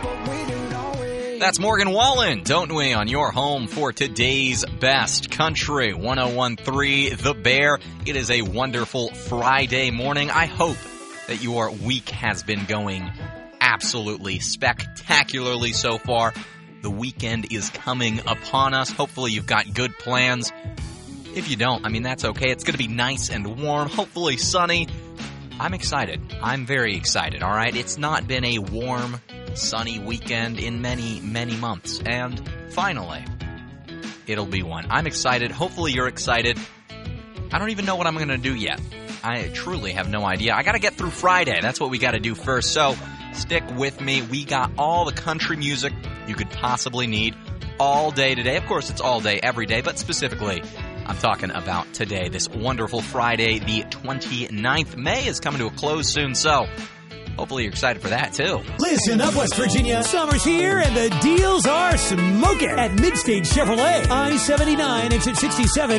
That's Morgan Wallen, don't we, on your home for today's best country, 101.3 The Bear. It is a wonderful Friday morning. I hope that your week has been going absolutely spectacularly so far. The weekend is coming upon us. Hopefully you've got good plans. If you don't, that's okay. It's going to be nice and warm, hopefully sunny. I'm excited. I'm very excited, all right? It's not been a warm, sunny weekend in many, many months. And finally, it'll be one. I'm excited. Hopefully you're excited. I don't even know what I'm going to do yet. I truly have no idea. I got to get through Friday. That's what we got to do first. So stick with me. We got all the country music you could possibly need all day today. Of course, it's all day, every day, but specifically, I'm talking about today, this wonderful Friday, the 29th. May is coming to a close soon, so hopefully you're excited for that, too. Listen up, West Virginia. Summer's here, and the deals are smoking at Midstage Chevrolet. I-79 exit 67.